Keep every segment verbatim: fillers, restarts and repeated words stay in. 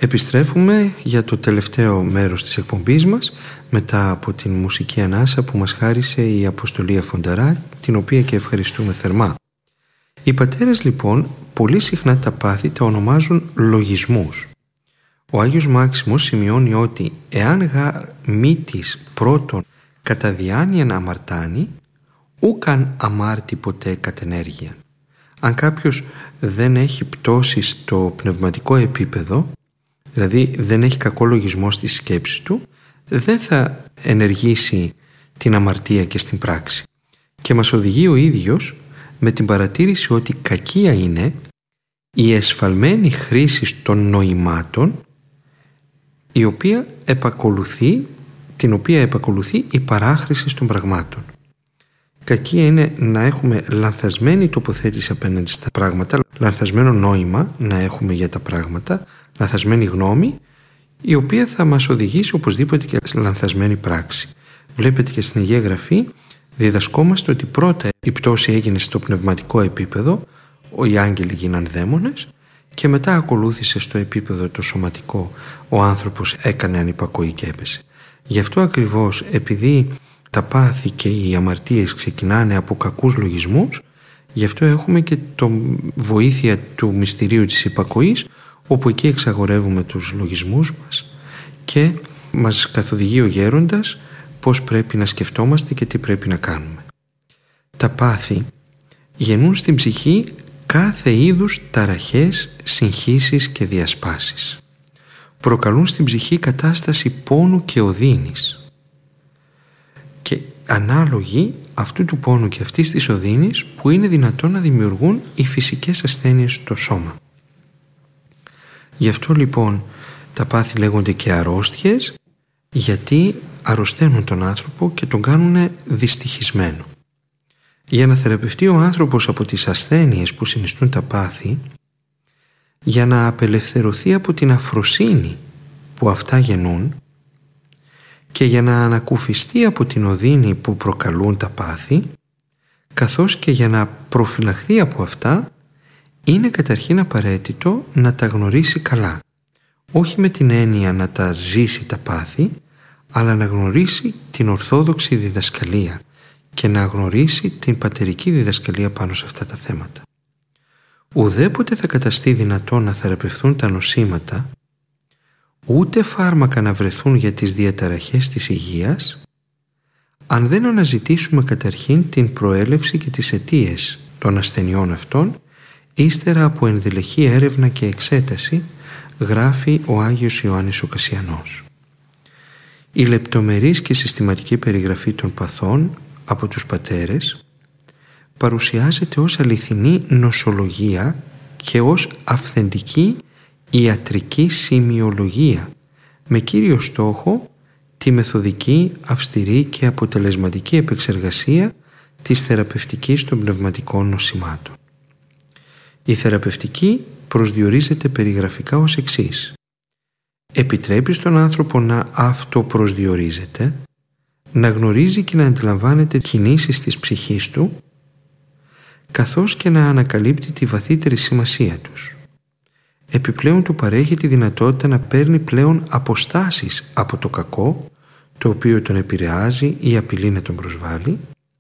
Επιστρέφουμε για το τελευταίο μέρος της εκπομπής μας μετά από την μουσική ανάσα που μας χάρισε η Αποστολία Φονταρά, την οποία και ευχαριστούμε θερμά. Οι πατέρες λοιπόν πολύ συχνά τα πάθη τα ονομάζουν λογισμούς. Ο Άγιος Μάξιμος σημειώνει ότι εάν γάρ μήτης πρώτον κατά διάνοιαν αμαρτάνει, ούκαν αμάρτη ποτέ κατενέργειαν. Αν κάποιος δεν έχει πτώσει στο πνευματικό επίπεδο, δηλαδή δεν έχει κακό λογισμό στη σκέψη του, δεν θα ενεργήσει την αμαρτία και στην πράξη. Και μας οδηγεί ο ίδιος με την παρατήρηση ότι κακία είναι η εσφαλμένη χρήση των νοημάτων, η οποία επακολουθεί, την οποία επακολουθεί η παράχρηση των πραγμάτων. Κακία είναι να έχουμε λανθασμένη τοποθέτηση απέναντι στα πράγματα, λανθασμένο νόημα να έχουμε για τα πράγματα, λανθασμένη γνώμη, η οποία θα μας οδηγήσει οπωσδήποτε και σε λανθασμένη πράξη. Βλέπετε και στην Αγία Γραφή διδασκόμαστε ότι πρώτα η πτώση έγινε στο πνευματικό επίπεδο, οι άγγελοι γίναν δαίμονες, και μετά ακολούθησε στο επίπεδο το σωματικό, ο άνθρωπος έκανε ανυπακοή και έπεσε. Γι' αυτό ακριβώς, επειδή τα πάθη και οι αμαρτίες ξεκινάνε από κακούς λογισμούς, γι' αυτό έχουμε και το βοήθεια του μυστηρίου της υπακοής, όπου εκεί εξαγορεύουμε τους λογισμούς μας και μας καθοδηγεί ο γέροντας πώς πρέπει να σκεφτόμαστε και τι πρέπει να κάνουμε. Τα πάθη γεννούν στην ψυχή κάθε είδους ταραχές, συγχύσεις και διασπάσεις. Προκαλούν στην ψυχή κατάσταση πόνου και οδύνης. Και ανάλογη αυτού του πόνου και αυτής της οδύνης που είναι δυνατόν να δημιουργούν οι φυσικές ασθένειες στο σώμα. Γι' αυτό λοιπόν τα πάθη λέγονται και αρρώστιες, γιατί αρρωσταίνουν τον άνθρωπο και τον κάνουν δυστυχισμένο. Για να θεραπευτεί ο άνθρωπος από τις ασθένειες που συνιστούν τα πάθη, για να απελευθερωθεί από την αφροσύνη που αυτά γεννούν και για να ανακουφιστεί από την οδύνη που προκαλούν τα πάθη, καθώς και για να προφυλαχθεί από αυτά, είναι καταρχήν απαραίτητο να τα γνωρίσει καλά. Όχι με την έννοια να τα ζήσει τα πάθη, αλλά να γνωρίσει την ορθόδοξη διδασκαλία και να γνωρίσει την πατερική διδασκαλία πάνω σε αυτά τα θέματα. Ουδέποτε θα καταστεί δυνατό να θεραπευθούν τα νοσήματα, ούτε φάρμακα να βρεθούν για τις διαταραχές της υγείας, αν δεν αναζητήσουμε καταρχήν την προέλευση και τις αιτίες των ασθενειών αυτών, ύστερα από ενδελεχή έρευνα και εξέταση, γράφει ο Άγιος Ιωάννης ο Κασσιανός. Η λεπτομερής και συστηματική περιγραφή των παθών από τους πατέρες παρουσιάζεται ως αληθινή νοσολογία και ως αυθεντική ιατρική σημειολογία, με κύριο στόχο τη μεθοδική, αυστηρή και αποτελεσματική επεξεργασία της θεραπευτικής των πνευματικών νοσημάτων. Η θεραπευτική προσδιορίζεται περιγραφικά ως εξής. Επιτρέπει στον άνθρωπο να αυτοπροσδιορίζεται, να γνωρίζει και να αντιλαμβάνεται κινήσεις της ψυχής του, καθώς και να ανακαλύπτει τη βαθύτερη σημασία τους. Επιπλέον του παρέχει τη δυνατότητα να παίρνει πλέον αποστάσεις από το κακό, το οποίο τον επηρεάζει ή απειλεί να τον προσβάλλει,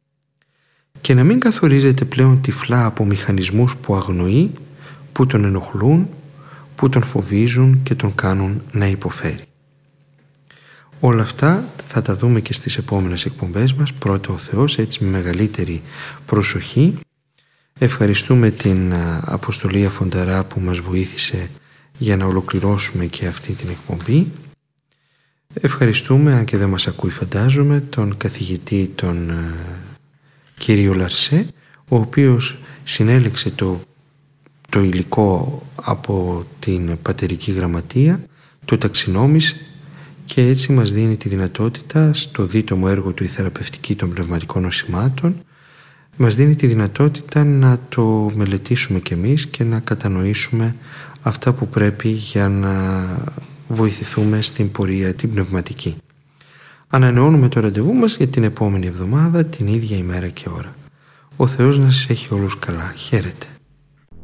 και να μην καθορίζεται πλέον τυφλά από μηχανισμούς που αγνοεί, που τον ενοχλούν, που τον φοβίζουν και τον κάνουν να υποφέρει. Όλα αυτά θα τα δούμε και στις επόμενες εκπομπές μας, πρώτα ο Θεός, έτσι με μεγαλύτερη προσοχή. Ευχαριστούμε την Αποστολία Φονταρά που μας βοήθησε για να ολοκληρώσουμε και αυτή την εκπομπή. Ευχαριστούμε, αν και δεν μας ακούει φαντάζομαι, τον καθηγητή τον κύριο Λαρσέ, ο οποίος συνέλεξε το, το υλικό από την πατερική γραμματεία, το ταξινόμησε και έτσι μας δίνει τη δυνατότητα στο δίτομο έργο του «Η θεραπευτική των πνευματικών νοσημάτων», μας δίνει τη δυνατότητα να το μελετήσουμε κι εμείς και να κατανοήσουμε αυτά που πρέπει για να βοηθηθούμε στην πορεία την πνευματική. Ανανεώνουμε το ραντεβού μας για την επόμενη εβδομάδα, την ίδια ημέρα και ώρα. Ο Θεός να σας έχει όλους καλά. Χαίρετε.